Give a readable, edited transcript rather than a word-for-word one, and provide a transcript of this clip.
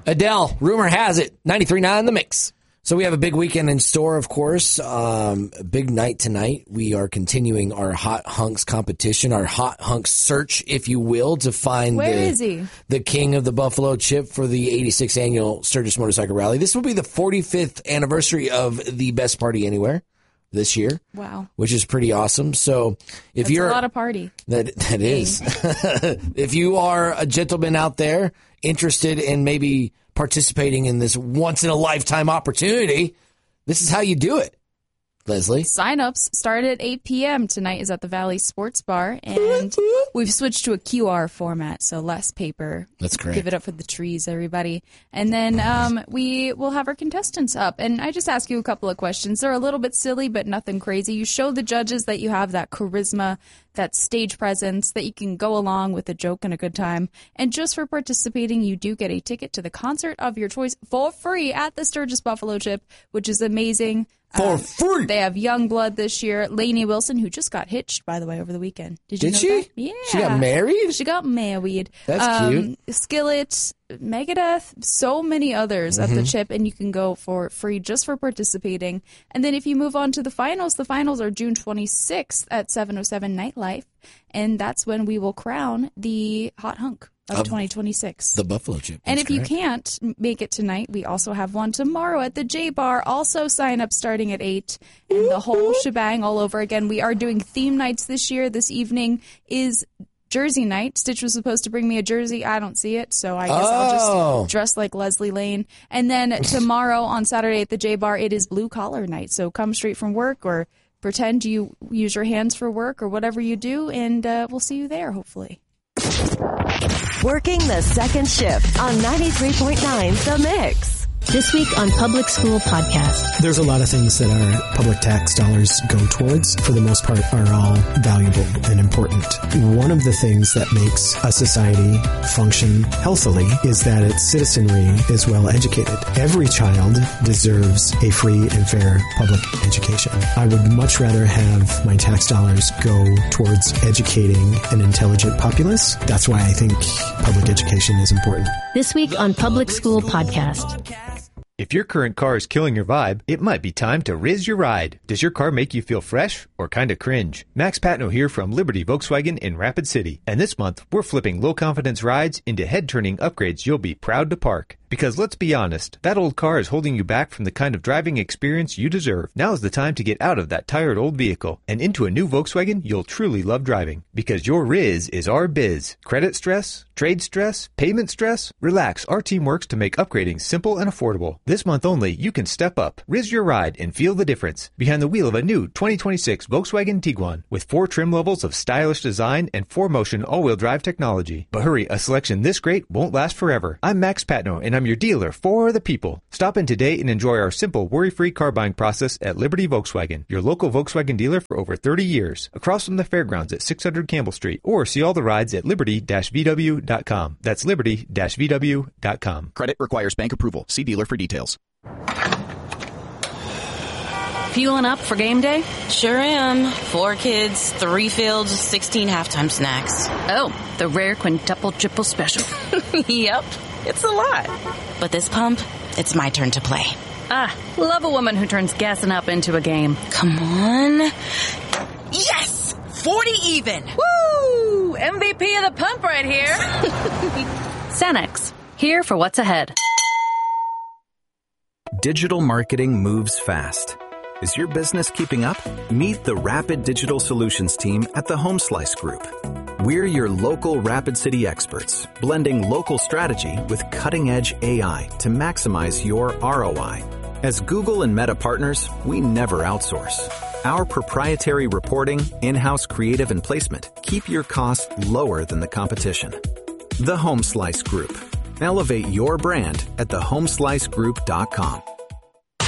Adele, rumor has it, 93.9 The Mix. So we have a big weekend in store, of course. Big night tonight. We are continuing our Hot Hunks competition, our Hot Hunks search, if you will, to find the king of the Buffalo Chip for the 86th annual Sturgis Motorcycle Rally. This will be the 45th anniversary of the Best Party Anywhere this year. Wow. Which is pretty awesome. So if you're a lot of party. That is. If you are a gentleman out there interested in maybe participating in this once-in-a-lifetime opportunity, this is how you do it. Leslie? Sign-ups start at 8 p.m. Tonight is at the Valley Sports Bar, and we've switched to a QR format, so less paper. That's great. Give it up for the trees, everybody. And then we will have our contestants up. And I just ask you a couple of questions. They're a little bit silly, but nothing crazy. You show the judges that you have that charisma, that stage presence, that you can go along with a joke and a good time. And just for participating, you do get a ticket to the concert of your choice for free at the Sturgis Buffalo Chip, which is amazing. For free. They have Youngblood this year. Lainey Wilson, who just got hitched, by the way, over the weekend. Did you know she? that? Yeah. She got married? She got married. That's cute. Skillet, Megadeth, so many others at the Chip, and you can go for free just for participating. And then if you move on to the finals are June 26th at 707 Nightlife, and that's when we will crown the Hot Hunk of 2026. The Buffalo Chip. And if you can't make it tonight, we also have one tomorrow at the J Bar. Also sign up starting at 8. And the whole shebang all over again. We are doing theme nights this year. This evening is Jersey night. Stitch was supposed to bring me a jersey. I don't see it, so I guess I'll just dress like Leslie Lane. And then tomorrow on Saturday at the J Bar, it is blue collar night. So come straight from work or pretend you use your hands for work or whatever you do, and we'll see you there, hopefully. Working the second shift on 93.9 The Mix. This week on Public School Podcast. There's a lot of things that our public tax dollars go towards, for the most part, are all valuable and important. One of the things that makes a society function healthily is that its citizenry is well educated. Every child deserves a free and fair public education. I would much rather have my tax dollars go towards educating an intelligent populace. That's why I think public education is important. This week on Public School Podcast. If your current car is killing your vibe, it might be time to Riz your ride. Does your car make you feel fresh or kind of cringe? Max Patno here from Liberty Volkswagen in Rapid City. And this month, we're flipping low-confidence rides into head-turning upgrades you'll be proud to park. Because let's be honest, that old car is holding you back from the kind of driving experience you deserve. Now is the time to get out of that tired old vehicle and into a new Volkswagen you'll truly love driving. Because your Riz is our biz. Credit stress? Trade stress? Payment stress? Relax, our team works to make upgrading simple and affordable. This month only, you can step up, Riz your ride, and feel the difference behind the wheel of a new 2026 Volkswagen Tiguan with 4 trim levels of stylish design and 4Motion all-wheel drive technology. But hurry, a selection this great won't last forever. I'm Max Patno, and I'm your dealer for the people. Stop in today and enjoy our simple, worry-free car buying process at Liberty Volkswagen, your local Volkswagen dealer for over 30 years, across from the fairgrounds at 600 Campbell Street, or see all the rides at liberty-vw.com. That's liberty-vw.com. Credit requires bank approval. See dealer for details. Fueling up for game day? Sure am. 4 kids, 3 fields, 16 halftime snacks. Oh, the rare quintuple triple special. Yep, it's a lot. But this pump, it's my turn to play. Love a woman who turns gassing up into a game. Come on. Yes! 40 even! Woo! MVP of the pump right here. Cenex, here for what's ahead. Digital marketing moves fast. Is your business keeping up? Meet the Rapid Digital Solutions team at the HomeSlice Group. We're your local Rapid City experts, blending local strategy with cutting-edge AI to maximize your ROI. As Google and Meta partners, we never outsource. Our proprietary reporting, in-house creative and placement keep your costs lower than the competition. The HomeSlice Group. Elevate your brand at thehomeslicegroup.com.